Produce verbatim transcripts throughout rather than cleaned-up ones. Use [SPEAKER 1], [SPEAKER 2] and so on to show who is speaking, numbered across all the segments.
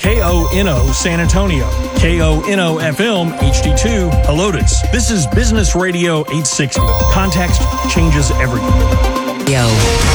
[SPEAKER 1] K O N O San Antonio, K O N O F M H D two Helotes. This is Business Radio eight sixty. Context changes everything.
[SPEAKER 2] Yo.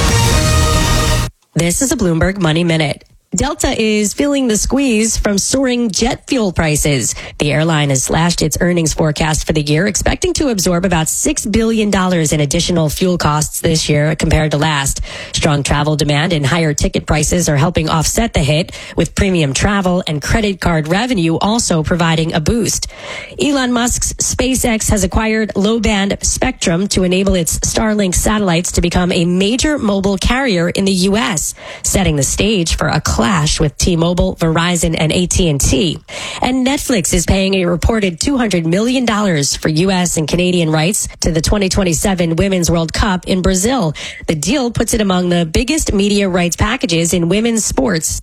[SPEAKER 2] This is a Bloomberg Money Minute. Delta is feeling the squeeze from soaring jet fuel prices. The airline has slashed its earnings forecast for the year, expecting to absorb about six billion dollars in additional fuel costs this year compared to last. Strong travel demand and higher ticket prices are helping offset the hit, with premium travel and credit card revenue also providing a boost. Elon Musk's SpaceX has acquired low-band spectrum to enable its Starlink satellites to become a major mobile carrier in the U S, setting the stage for a clash with T-Mobile, Verizon, and A T and T. And Netflix is paying a reported two hundred million dollars for U S and Canadian rights to the twenty twenty-seven Women's World Cup in Brazil. The deal puts it among the biggest media rights packages in women's sports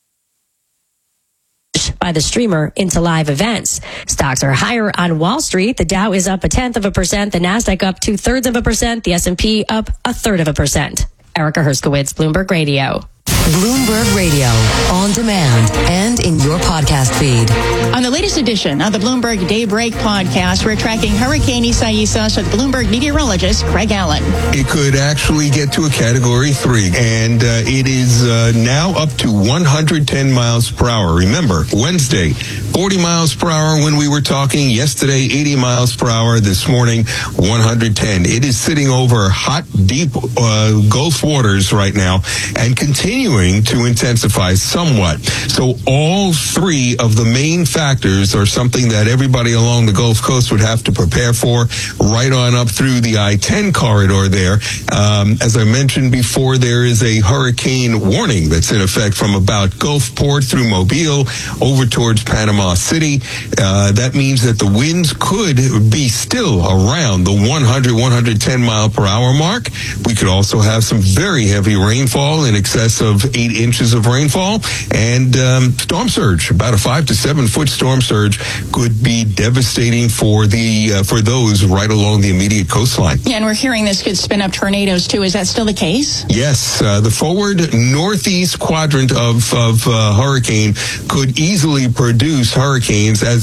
[SPEAKER 2] by the streamer into live events. Stocks are higher on Wall Street. The Dow is up a tenth of a percent, the Nasdaq up two thirds of a percent, the S and P up a third of a percent. Erica Herskowitz, Bloomberg Radio.
[SPEAKER 3] Bloomberg Radio, on demand and in your podcast feed.
[SPEAKER 4] On the latest edition of the Bloomberg Daybreak podcast, we're tracking Hurricane Isaias with Bloomberg meteorologist Craig Allen.
[SPEAKER 5] It could actually get to a category three, and uh, it is uh, now up to one hundred ten miles per hour. Remember, Wednesday, forty miles per hour when we were talking. Yesterday, eighty miles per hour. This morning, one hundred ten. It is sitting over hot, deep uh, Gulf waters right now and continuing to intensify somewhat. So all three of the main factors are something that everybody along the Gulf Coast would have to prepare for, right on up through the I ten corridor there. Um, as I mentioned before, there is a hurricane warning that's in effect from about Gulfport through Mobile over towards Panama City. Uh, that means that the winds could be still around the one hundred, one hundred ten mile per hour mark. We could also have some very heavy rainfall in excess of eight inches of rainfall, and um, storm surge, about a five to seven foot storm surge, could be devastating for the uh, for those right along the immediate coastline.
[SPEAKER 4] Yeah, and we're hearing this could spin up tornadoes too. Is that still the case?
[SPEAKER 5] Yes, uh, the forward northeast quadrant of of uh, hurricane could easily produce hurricanes as